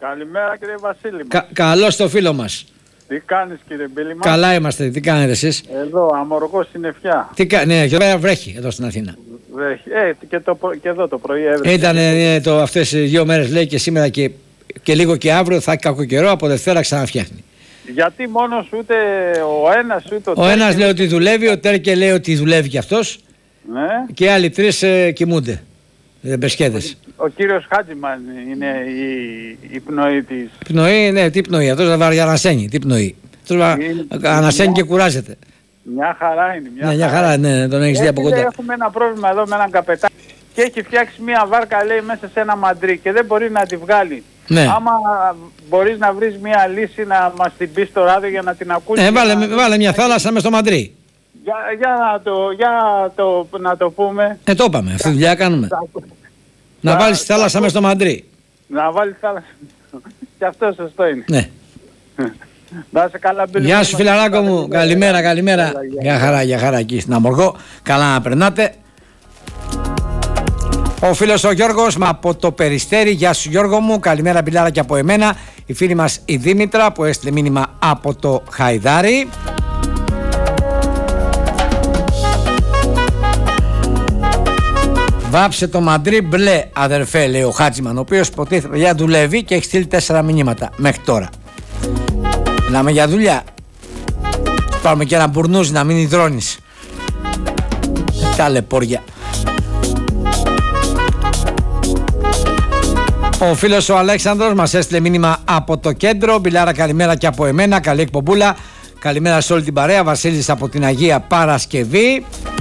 Καλημέρα κύριε Βασίλη. Καλώς το φίλο μας. Τι κάνεις κύριε Μπίλη μας? Καλά είμαστε, τι κάνετε εσείς? Εδώ, Αμοργός Συννεφιά. Ναι, και εδώ βρέχει εδώ στην Αθήνα. Βρέχει. Και εδώ το πρωί έβρεχε. Ήταν αυτές οι 2 μέρες λέει και σήμερα και λίγο και αύριο θα έχει κακό καιρό, από Δευτέρα ξαναφτιάχνει. Γιατί μόνος ούτε ο ένας ούτε ο Τέρκε. Ο ένας λέει ότι δουλεύει, ο Τέρκε λέει ότι δουλεύει κι αυτός. Ναι. Και οι άλλοι 3 κοιμούνται. Μπεσκέδες. Ο κύριος Χάτζημαν είναι η πνοή της. Πνοή, ναι, τι πνοή, αυτός ανασένει, τι πνοή. Ανασένει και κουράζεται. Μια χαρά είναι. Μια χαρά, ναι, τον έχεις δει από κοντά. Έχουμε ένα πρόβλημα εδώ με έναν καπετάνιο και έχει φτιάξει μια βάρκα λέει μέσα σε ένα μαντρί και δεν μπορεί να τη βγάλει. Ναι. Άμα μπορείς να βρεις μια λύση να μας την πεις στο ράδιο για να την ακούσει. Βάλε μια θάλασσα μες στο μαντρί. Να το πούμε. Το είπαμε, αυτή τη δουλειά κάνουμε. Να βάλεις θάλασσα μες στο μαντρί. Να βάλεις θάλασσα. Και αυτό σωστό είναι. Ναι. Να είσαι καλά, Μπίλη. Γεια σου φιλαράκο μου, καλημέρα. Για χαρά εκεί στην Αμοργό. Καλά να περνάτε. Ο φίλος ο Γιώργος από το Περιστέρι. Γεια σου Γιώργο μου, καλημέρα Μπιλάρα και από εμένα. Η φίλη μας η Δήμητρα που έστειλε μήνυμα από το Χαϊδάρι. Βάψε το μαντρί μπλε αδερφέ, λέει ο Χάτζημαν, ο οποίος ποτέ δουλεύει και έχει στείλει 4 μηνύματα μέχρι τώρα. Μιλάμε για δουλειά. Πάμε και ένα μπουρνούζι να μην υδρώνεις. Τα λεπόρια. Ο φίλος ο Αλέξανδρος μας έστειλε μήνυμα από το κέντρο. Μπιλάρα καλημέρα και από εμένα, καλή εκπομπούλα. Καλημέρα σε όλη την παρέα. Βασίλης από την Αγία Παρασκευή.